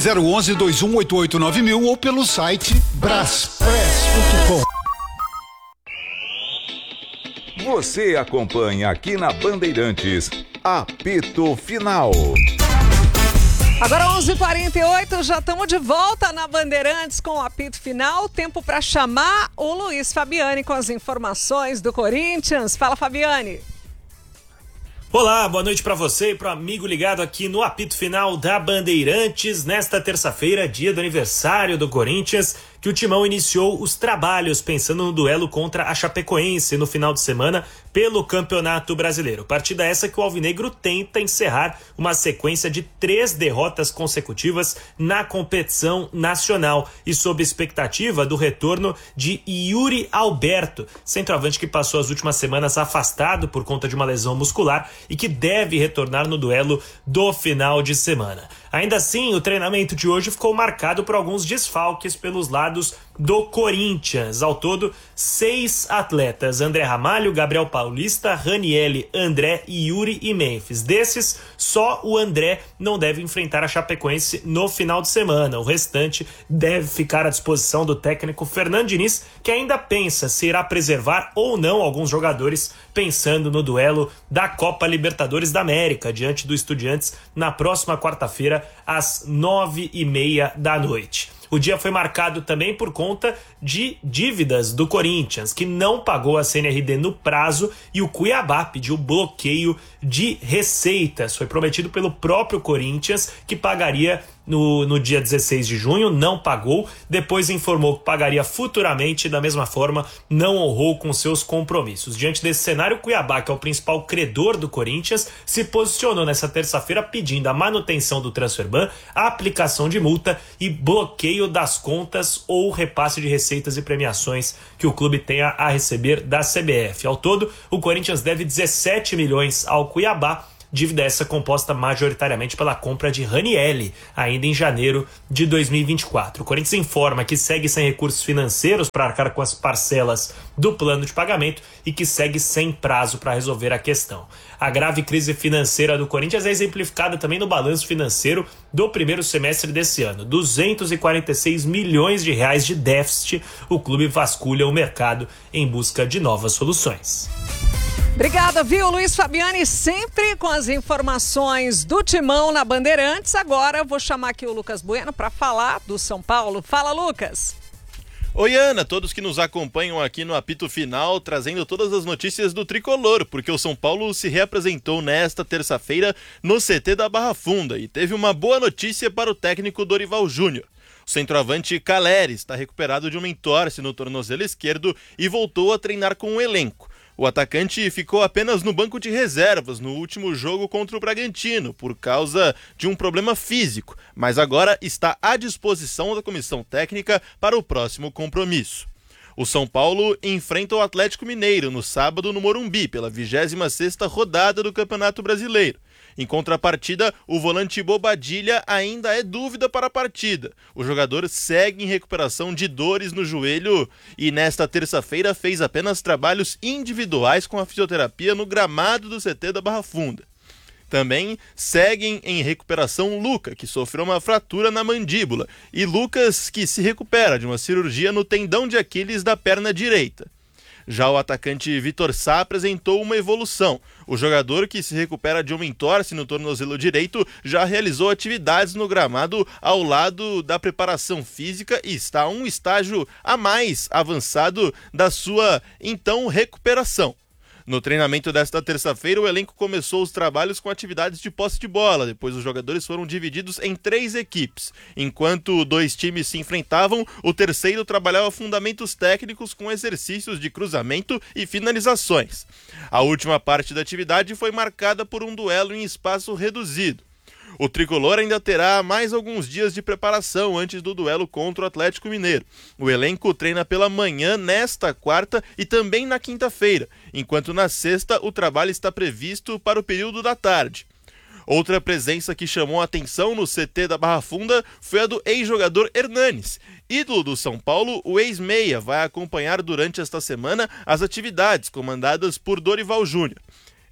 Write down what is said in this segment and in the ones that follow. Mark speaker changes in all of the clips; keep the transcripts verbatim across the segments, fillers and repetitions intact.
Speaker 1: zero um um, dois um oito oito nove mil ou pelo site braspress ponto com.
Speaker 2: Você acompanha aqui na Bandeirantes, Apito Final.
Speaker 3: Agora onze e quarenta e oito, já estamos de volta na Bandeirantes com o apito final. Tempo para chamar o Luiz Fabiani com as informações do Corinthians. Fala, Fabiani.
Speaker 4: Olá, boa noite para você e para o amigo ligado aqui no apito final da Bandeirantes. Nesta terça-feira, dia do aniversário do Corinthians, que o Timão iniciou os trabalhos pensando no duelo contra a Chapecoense no final de semana pelo Campeonato Brasileiro. Partida essa que o Alvinegro tenta encerrar uma sequência de três derrotas consecutivas na competição nacional e sob expectativa do retorno de Yuri Alberto, centroavante que passou as últimas semanas afastado por conta de uma lesão muscular e que deve retornar no duelo do final de semana. Ainda assim, o treinamento de hoje ficou marcado por alguns desfalques pelos lados do Corinthians. Ao todo, seis atletas: André Ramalho, Gabriel Paulista, Ranielli, André, Yuri e Memphis. Desses, só o André não deve enfrentar a Chapecoense no final de semana. O restante deve ficar à disposição do técnico Fernando Diniz, que ainda pensa se irá preservar ou não alguns jogadores, pensando no duelo da Copa Libertadores da América, diante do Estudiantes, na próxima quarta-feira, às nove e meia da noite. O dia foi marcado também por conta de dívidas do Corinthians, que não pagou a C N R D no prazo, e o Cuiabá pediu bloqueio de receitas. Foi prometido pelo próprio Corinthians que pagaria no, no dia dezesseis de junho, não pagou. Depois informou que pagaria futuramente, da mesma forma, não honrou com seus compromissos. Diante desse cenário, o Cuiabá, que é o principal credor do Corinthians, se posicionou nessa terça-feira pedindo a manutenção do transfer ban, a aplicação de multa e bloqueio das contas ou repasse de receitas e premiações que o clube tenha a receber da C B F. Ao todo, o Corinthians deve dezessete milhões ao Cuiabá, dívida essa composta majoritariamente pela compra de Ranielli, ainda em janeiro de dois mil e vinte e quatro. O Corinthians informa que segue sem recursos financeiros para arcar com as parcelas do plano de pagamento e que segue sem prazo para resolver a questão. A grave crise financeira do Corinthians é exemplificada também no balanço financeiro do primeiro semestre desse ano. duzentos e quarenta e seis milhões de reais de déficit. O clube vasculha o mercado em busca de novas soluções.
Speaker 3: Obrigada, viu, Luiz Fabiani, sempre com as informações do Timão na Bandeirantes. Agora eu vou chamar aqui o Lucas Bueno para falar do São Paulo. Fala, Lucas.
Speaker 5: Oi, Ana, todos que nos acompanham aqui no apito final, trazendo todas as notícias do Tricolor, porque o São Paulo se reapresentou nesta terça-feira no C T da Barra Funda e teve uma boa notícia para o técnico Dorival Júnior. O centroavante Caleri está recuperado de uma entorse no tornozelo esquerdo e voltou a treinar com o elenco. O atacante ficou apenas no banco de reservas no último jogo contra o Bragantino, por causa de um problema físico, mas agora está à disposição da comissão técnica para o próximo compromisso. O São Paulo enfrenta o Atlético Mineiro no sábado no Morumbi, pela vigésima sexta rodada do Campeonato Brasileiro. Em contrapartida, o volante Bobadilha ainda é dúvida para a partida. O jogador segue em recuperação de dores no joelho e nesta terça-feira fez apenas trabalhos individuais com a fisioterapia no gramado do C T da Barra Funda. Também seguem em recuperação Luca, que sofreu uma fratura na mandíbula, e Lucas, que se recupera de uma cirurgia no tendão de Aquiles da perna direita. Já o atacante Vitor Sá apresentou uma evolução. O jogador, que se recupera de uma entorse no tornozelo direito, já realizou atividades no gramado ao lado da preparação física e está a um estágio a mais avançado da sua, então, recuperação. No treinamento desta terça-feira, o elenco começou os trabalhos com atividades de posse de bola. Depois, os jogadores foram divididos em três equipes. Enquanto dois times se enfrentavam, o terceiro trabalhava fundamentos técnicos com exercícios de cruzamento e finalizações. A última parte da atividade foi marcada por um duelo em espaço reduzido. O tricolor ainda terá mais alguns dias de preparação antes do duelo contra o Atlético Mineiro. O elenco treina pela manhã nesta quarta e também na quinta-feira, enquanto na sexta o trabalho está previsto para o período da tarde. Outra presença que chamou a atenção no C T da Barra Funda foi a do ex-jogador Hernanes. Ídolo do São Paulo, o ex-meia vai acompanhar durante esta semana as atividades comandadas por Dorival Júnior.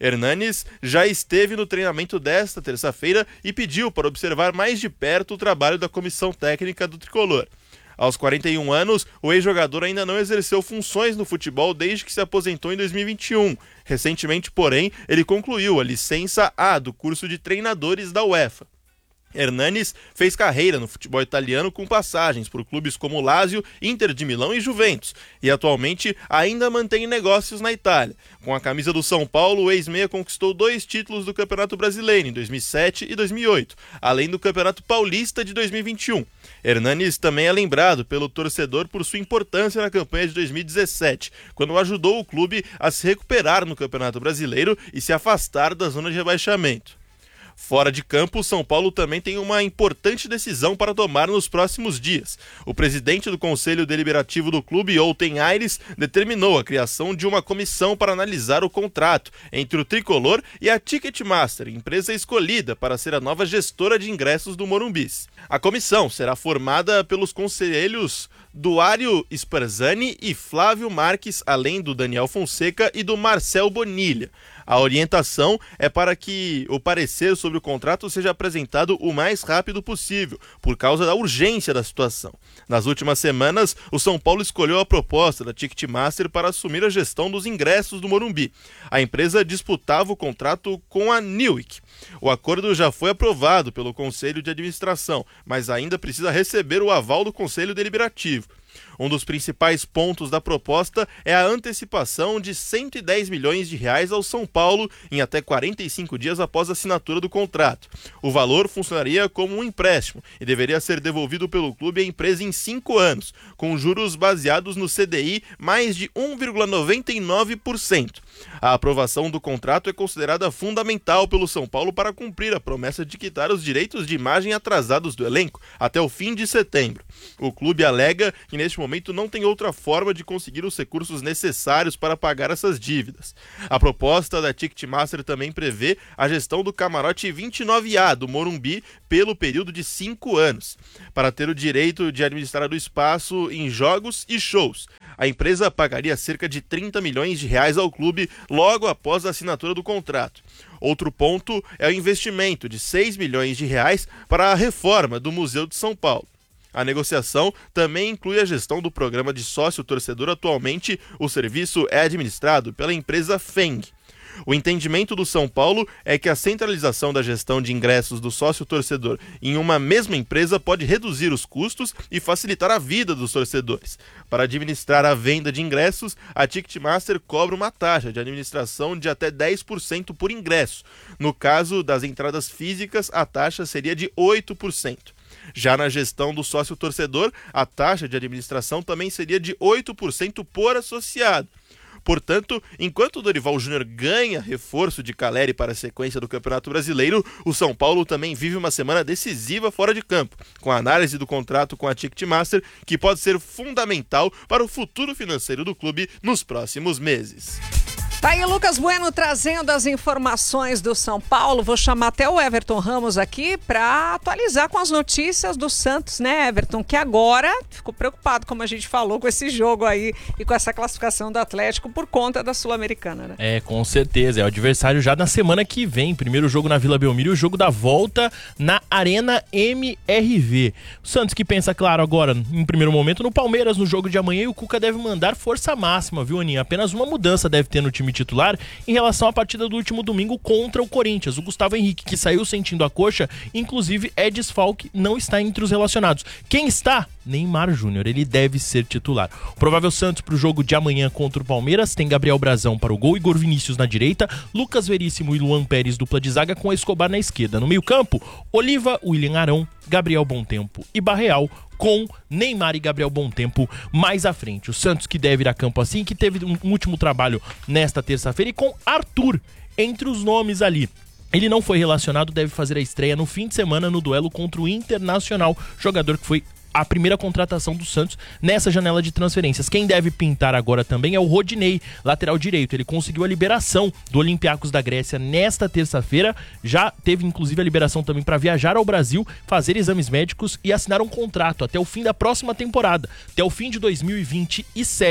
Speaker 5: Hernanes já esteve no treinamento desta terça-feira e pediu para observar mais de perto o trabalho da comissão técnica do tricolor. Aos quarenta e um anos, o ex-jogador ainda não exerceu funções no futebol desde que se aposentou em dois mil e vinte e um. Recentemente, porém, ele concluiu a licença A do curso de treinadores da UEFA. Hernanes fez carreira no futebol italiano com passagens por clubes como Lazio, Inter de Milão e Juventus, e atualmente ainda mantém negócios na Itália. Com a camisa do São Paulo, o ex-meia conquistou dois títulos do Campeonato Brasileiro em dois mil e sete e dois mil e oito, além do Campeonato Paulista de dois mil e vinte e um. Hernanes também é lembrado pelo torcedor por sua importância na campanha de dois mil e dezessete, quando ajudou o clube a se recuperar no Campeonato Brasileiro e se afastar da zona de rebaixamento. Fora de campo, o São Paulo também tem uma importante decisão para tomar nos próximos dias. O presidente do Conselho Deliberativo do clube, Outen Aires, determinou a criação de uma comissão para analisar o contrato entre o Tricolor e a Ticketmaster, empresa escolhida para ser a nova gestora de ingressos do Morumbis. A comissão será formada pelos conselheiros Duário Sparzani e Flávio Marques, além do Daniel Fonseca e do Marcel Bonilha. A orientação é para que o parecer sobre o contrato seja apresentado o mais rápido possível, por causa da urgência da situação. Nas últimas semanas, o São Paulo escolheu a proposta da Ticketmaster para assumir a gestão dos ingressos do Morumbi. A empresa disputava o contrato com a Newick. O acordo já foi aprovado pelo Conselho de Administração, mas ainda precisa receber o aval do Conselho Deliberativo. Um dos principais pontos da proposta é a antecipação de cento e dez milhões de reais ao São Paulo em até quarenta e cinco dias após a assinatura do contrato. O valor funcionaria como um empréstimo e deveria ser devolvido pelo clube à empresa em cinco anos, com juros baseados no C D I mais de um vírgula noventa e nove por cento. A aprovação do contrato é considerada fundamental pelo São Paulo para cumprir a promessa de quitar os direitos de imagem atrasados do elenco até o fim de setembro. O clube alega que neste momento não tem outra forma de conseguir os recursos necessários para pagar essas dívidas. A proposta da Ticketmaster também prevê a gestão do camarote vinte e nove A do Morumbi pelo período de cinco anos, para ter o direito de administrar o espaço em jogos e shows. A empresa pagaria cerca de trinta milhões de reais ao clube logo após a assinatura do contrato. Outro ponto é o investimento de seis milhões de reais para a reforma do Museu de São Paulo. A negociação também inclui a gestão do programa de sócio-torcedor. Atualmente, o serviço é administrado pela empresa Feng. O entendimento do São Paulo é que a centralização da gestão de ingressos do sócio-torcedor em uma mesma empresa pode reduzir os custos e facilitar a vida dos torcedores. Para administrar a venda de ingressos, a Ticketmaster cobra uma taxa de administração de até dez por cento por ingresso. No caso das entradas físicas, a taxa seria de oito por cento. Já na gestão do sócio-torcedor, a taxa de administração também seria de oito por cento por associado. Portanto, enquanto o Dorival Júnior ganha reforço de Caleri para a sequência do Campeonato Brasileiro, o São Paulo também vive uma semana decisiva fora de campo, com a análise do contrato com a Ticketmaster, que pode ser fundamental para o futuro financeiro do clube nos próximos meses.
Speaker 3: Tá aí Lucas Bueno trazendo as informações do São Paulo. Vou chamar até o Everton Ramos aqui para atualizar com as notícias do Santos, né, Everton? Que agora ficou preocupado, como a gente falou, com esse jogo aí e com essa classificação do Atlético por conta da Sul-Americana, né?
Speaker 6: É, com certeza. É o adversário já na semana que vem. Primeiro jogo na Vila Belmiro e o jogo da volta na Arena M R V. O Santos que pensa, claro, agora, em primeiro momento, no Palmeiras, no jogo de amanhã, e o Cuca deve mandar força máxima, viu, Aninha? Apenas uma mudança deve ter no time titular em relação à partida do último domingo contra o Corinthians. O Gustavo Henrique, que saiu sentindo a coxa, inclusive é desfalque, não está entre os relacionados. Quem está? Neymar Júnior, ele deve ser titular. O provável Santos para o jogo de amanhã contra o Palmeiras tem Gabriel Brazão para o gol, Igor Vinícius na direita, Lucas Veríssimo e Luan Pérez dupla de zaga com Escobar na esquerda. No meio campo, Oliva, William Arão, Gabriel Bontempo e Barreal, com Neymar e Gabriel Bontempo mais à frente. O Santos que deve ir a campo assim, que teve um último trabalho nesta terça-feira, e com Arthur entre os nomes ali. Ele não foi relacionado, deve fazer a estreia no fim de semana no duelo contra o Internacional, jogador que foi a primeira contratação do Santos nessa janela de transferências. Quem deve pintar agora também é o Rodinei, lateral direito. Ele conseguiu a liberação do Olympiacos da Grécia nesta terça-feira, já teve inclusive a liberação também para viajar ao Brasil, fazer exames médicos e assinar um contrato até o fim da próxima temporada, até o fim de dois mil e vinte e sete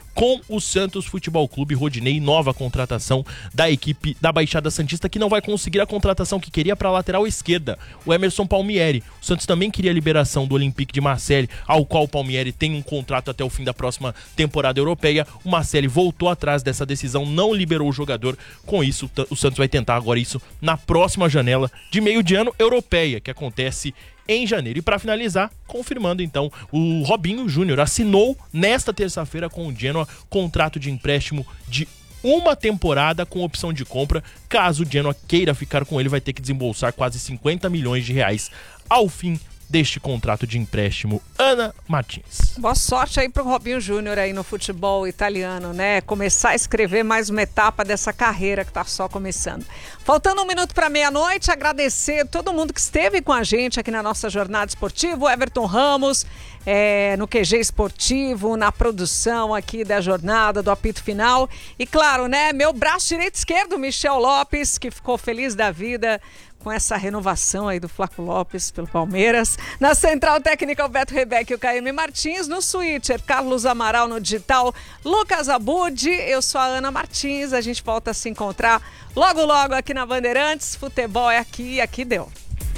Speaker 6: com o Santos Futebol Clube. Rodinei, nova contratação da equipe da Baixada Santista, que não vai conseguir a contratação que queria para a lateral esquerda, o Emerson Palmieri. O Santos também queria a liberação do Olympique de Marseille, ao qual o Palmieri tem um contrato até o fim da próxima temporada europeia. O Marseille voltou atrás dessa decisão, não liberou o jogador. Com isso, o Santos vai tentar agora isso na próxima janela de meio de ano europeia, que acontece em janeiro. E para finalizar, confirmando então, o Robinho Júnior assinou nesta terça-feira com o Genoa contrato de empréstimo de uma temporada com opção de compra. Caso o Genoa queira ficar com ele, vai ter que desembolsar quase cinquenta milhões de reais ao fim deste contrato de empréstimo. Ana Martins.
Speaker 3: Boa sorte aí pro Robinho Júnior aí no futebol italiano, né? Começar a escrever mais uma etapa dessa carreira que tá só começando. Faltando um minuto para meia-noite, agradecer todo mundo que esteve com a gente aqui na nossa jornada esportiva, o Everton Ramos, é, no Q G Esportivo, na produção aqui da jornada, do apito final. E claro, né, meu braço direito e esquerdo, Michel Lopes, que ficou feliz da vida com essa renovação aí do Flaco Lopes pelo Palmeiras. Na Central Técnica, o Beto Rebeck e o K M Martins. No Switcher, Carlos Amaral. No digital, Lucas Abud. Eu sou a Ana Martins. A gente volta a se encontrar logo, logo aqui na Bandeirantes. Futebol é aqui e aqui deu.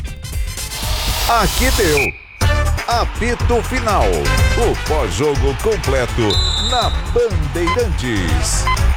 Speaker 2: Aqui deu. Apito Final. O pós-jogo completo na Bandeirantes.